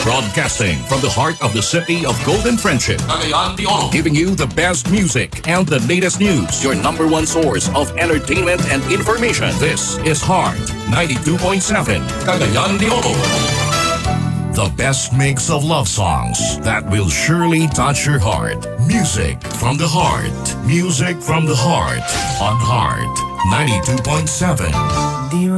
Broadcasting from the heart of the city of Golden Friendship. Cagayan de Oro. Giving you the best music and the latest news. Your number one source of entertainment and information. This is Heart 92.7. Cagayan de Oro. The best mix of love songs that will surely touch your heart. Music from the heart. Music from the heart. On Heart 92.7.